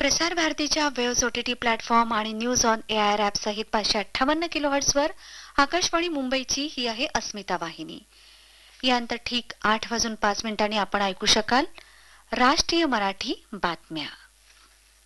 प्रसार भारतीच्या waves OTT platform आणि न्यूज ऑन एआयआर ॲप सहित 558 किलोहर्ट्झवर आकाशवाणी मुंबईची ही आहे अस्मिता वाहिनी. यानंतर ठीक 8:05 आपण ऐकू शकाल राष्ट्रीय मराठी बातम्या.